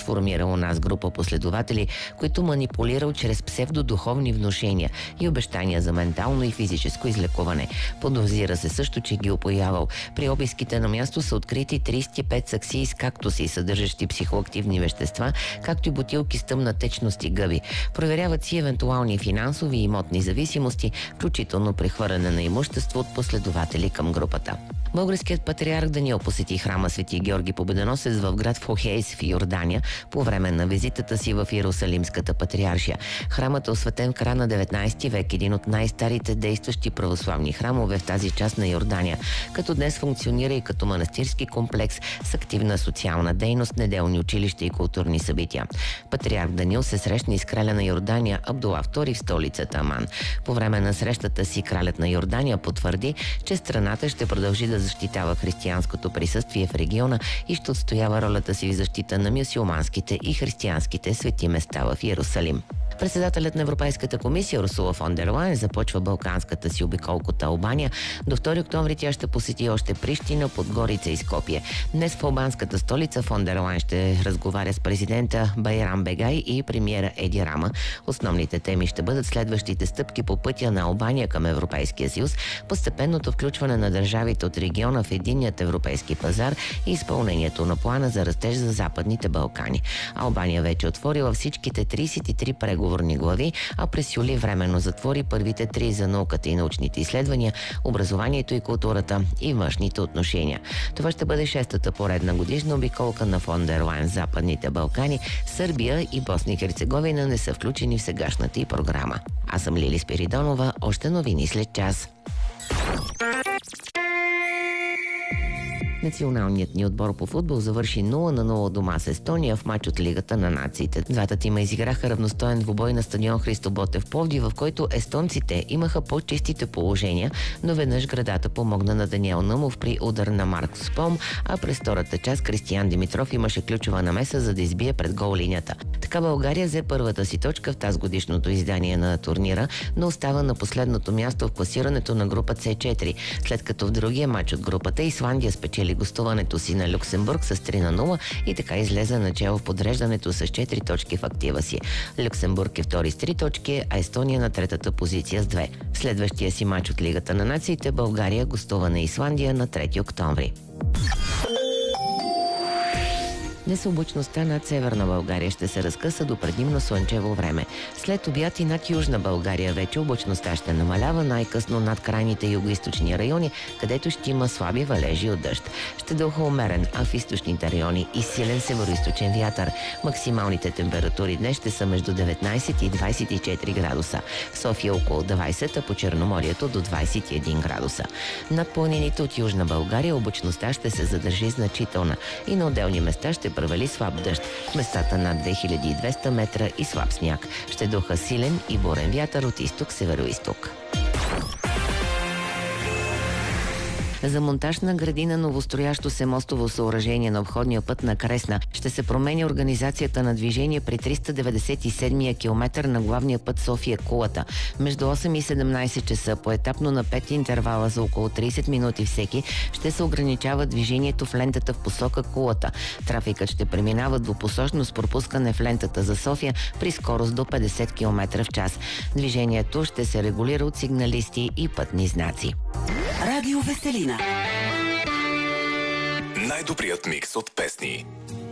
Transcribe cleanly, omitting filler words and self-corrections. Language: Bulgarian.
сформира у нас група последователи, които манипулирал чрез псевдодуховни внушения и обещания за ментално и физическо излекуване. Подозира се също, че ги опоявал. При обиските на място са открити 35 саксии с кактуси, съдържащи психоактивни вещества, както и бутилки с тъмна течност и гъби. Проверяват си евентуални финансови и имотни зависимости, включително прехвърляне на имущество от последователи към групата. Българският патриарх Даниил посети храма Свети Георги Победоносец в град Фохейс в Йордания по време на визитата си в Иерусалимската патриаршия. Храмът е осветен в края на 19 век, един от най-старите действащи православни храмове в тази част на Йордания, като днес функционира и като манастирски комплекс с активна социална дейност, неделни училища и културни събития. Патриарх Даниил се срещна и с краля на Йордания Абдула II в столицата Аман. По време на срещата си кралят на Йордания потвърди, че страната ще продължи да защитава християнското присъствие в региона и ще отстоява ролята си в защита на мюсюлманските и християнските свети места в Иерусалим. Председателят на Европейската комисия Урсула фон дер Лайен започва балканската си обиколка от Албания. До 2 октомври тя ще посети още Прищина, Подгорица и Скопие. Днес в албанската столица фон дер Лайен ще разговаря с президента Байрам Бегай и премиера Еди Рама. Основните теми ще бъдат следващите стъпки по пътя на Албания към Европейския съюз, постепенното включване на държавите от региона в единният европейски пазар и изпълнението на плана за растеж за Западните Балкани. Албания вече отворила всичките 33 преговорни глави, а през юли временно затвори първите 3 за науката и научните изследвания, образованието и културата и външните отношения. Това ще бъде 6-та поредна годишна обиколка на фон дер Лайен в Западните Балкани. Сърбия и Босна и Херцеговина не са включени в сегашната й програма. Аз съм Лили Спиридонова, още новини след час. Националният ни отбор по футбол завърши 0-0 дома с Естония в мач от Лигата на нациите. Двата тима изиграха равностоен двубой на стадион Христо Ботев Пловдив, в който естонците имаха по-чистите положения, но веднъж градата помогна на Даниел Нъмов при удар на Марк Спом, а през втората част Кристиян Димитров имаше ключова намеса, за да избие пред гол линията. Така България взе първата си точка в тази годишното издание на турнира, но остава на последното място в класирането на група С4, след като в другия мач от групата Исландия спечели гостуването си на Люксембург с 3-0 и така излезе начало в подреждането с 4 точки в актива си. Люксембург е втори с 3 точки, а Естония на третата позиция с 2. В следващия си мач от Лигата на нациите България гостува на Исландия на 3 октомври. Днес облачността над Северна България ще се разкъса до предимно слънчево време. След обяд и над Южна България вече облачността ще намалява, най-късно над крайните югоизточни райони, където ще има слаби валежи от дъжд. Ще духа умерен, а в източните райони и силен североизточен вятър. Максималните температури днес ще са между 19 и 24 градуса. В София около 20, а по Черноморието до 21 градуса. Над планините от Южна България облачността ще се задържи значителна и на отделни места ще провали слаб дъжд. В местата над 2200 метра и слаб сняг. Ще духа силен и бурен вятър от изток-североизток. За монтаж на градина новостроящо се мостово съоръжение на обходния път на Кресна ще се променя организацията на движение при 397-я километър на главния път София-Кулата. Между 8 и 17 часа поетапно на 5 интервала за около 30 минути всеки ще се ограничава движението в лентата в посока Кулата. Трафикът ще преминава двупосочно с пропускане в лентата за София при скорост до 50 км в час. Движението ще се регулира от сигналисти и пътни знаци. Радио Веселина. Най-добрият микс от песни.